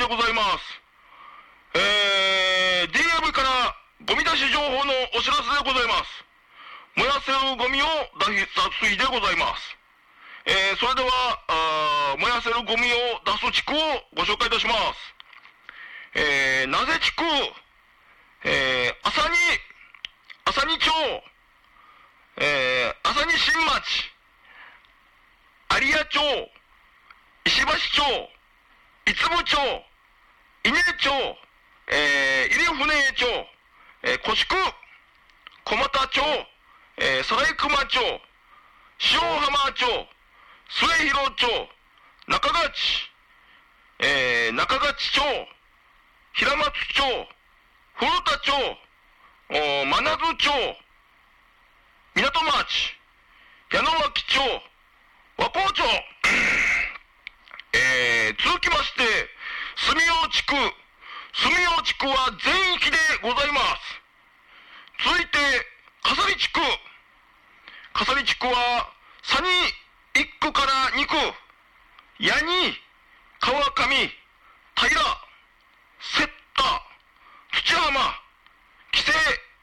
ございます。DAV からゴミ出し情報のお知らせでございます。燃やせるゴミを出す日でございます。それでは燃やせるゴミを出す地区をご紹介いたします。名瀬地区、朝日町、朝日新町、有谷町、石橋町、五つ町、伊根町、入船町、古宿、小俣町、更熊町、塩浜町、末広町、中勝町、平松町、古田町、真鶴町、港町、矢野脇町、和光町、続きまして、住用地区は全域でございます。続いて、笠利地区は、佐仁1区から2区、八木、川上、平、瀬田、土浜、